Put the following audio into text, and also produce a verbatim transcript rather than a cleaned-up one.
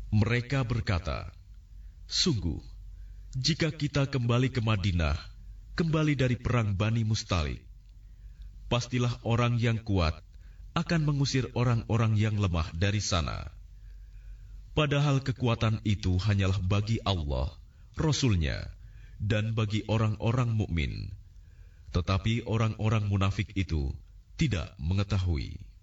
Mereka berkata, "Sungguh, jika kita kembali ke Madinah, kembali dari perang Bani Mustalik, pastilah orang yang kuat akan mengusir orang-orang yang lemah dari sana. Padahal kekuatan itu hanyalah bagi Allah, Rasul-Nya, dan bagi orang-orang mukmin. Tetapi orang-orang munafik itu tidak mengetahui."